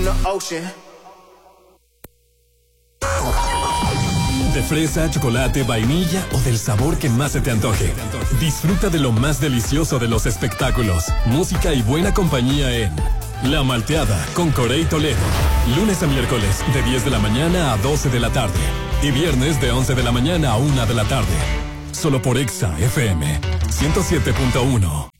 the ocean. De fresa, chocolate, vainilla o del sabor que más se te antoje. Disfruta de lo más delicioso de los espectáculos, música y buena compañía en La Malteada con Corey Toledo. Lunes a miércoles de 10 de la mañana a 12 de la tarde. Y viernes de 11 de la mañana a 1 de la tarde. Solo por Exa FM 107.1.